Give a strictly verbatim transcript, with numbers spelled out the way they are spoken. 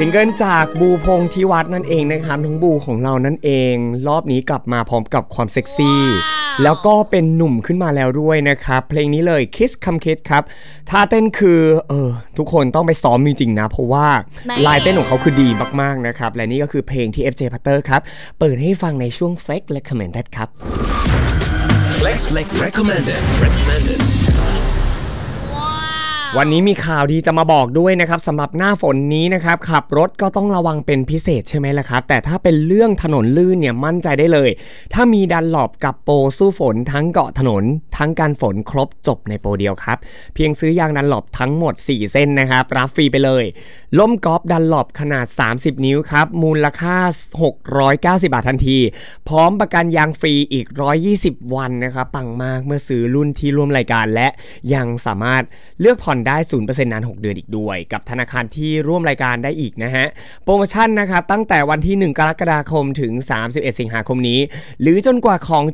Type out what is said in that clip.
ซิงเกิลจากบูพงษ์ธิวัฒน์นั่นเองนะครับน้องบูของเรานั่นเองรอบนี้กลับมาพร้อมกับความเซ็กซี่แล้วก็เป็นหนุ่มขึ้นมาแล้วด้วยนะครับเพลงนี้เลย Kiss Come Kiss ครับท่าเต้นคือเออทุกคนต้องไปซ้อมจริงๆนะเพราะว่าลายเต้นของเขาคือดีมากๆนะครับและนี่ก็คือเพลงที่ เอฟ เจ Potter ครับเปิดให้ฟังในช่วง Flex Recommended ครับ Flex Recommended Recommended วันนี้มีข่าวดีจะมาบอกด้วยนะครับสำหรับหน้าฝนนี้นะครับขับรถก็ต้องระวังเป็นพิเศษใช่ไหมล่ะครับแต่ถ้าเป็นเรื่องถนนลื่นเนี่ยมั่นใจได้เลยถ้ามีดันหลบกับโปรสู้ฝนทั้งเกาะถนนทั้งการฝนครบจบในโปรเดียวครับเพียงซื้อยางดันหลบทั้งหมดสี่เส้นนะครับรับฟรีไปเลยล่มกอล์ฟดันหลบขนาดสามสิบนิ้วครับมูลค่าหกร้อยเก้าสิบบาททันทีพร้อมประกันยางฟรีอีกหนึ่งร้อยยี่สิบวันนะครับปังมากเมื่อซื้อรุ่นที่ร่วมรายการและยังสามารถเลือกผ่อนได้ ศูนย์เปอร์เซ็นต์ นานหกเดือนอีกด้วยกับธนาคารที่ร่วมรายการได้อีกนะฮะโปรโมชั่นนะครับตั้งแต่วันที่หนึ่งกรกฎาคมถึงสามสิบเอ็ดสิงหาคมนี้หรือจนกว่าของ